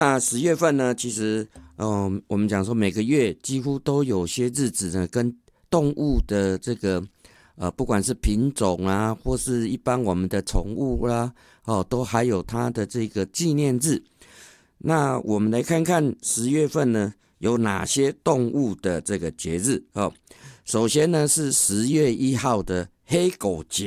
那10月份呢，其实，我们讲说每个月几乎都有些日子呢，跟动物的这个，不管是品种啊，或是一般我们的宠物啦，都还有它的这个纪念日。那我们来看看10月份呢有哪些动物的这个节日哦。首先呢是10月1号的黑狗节。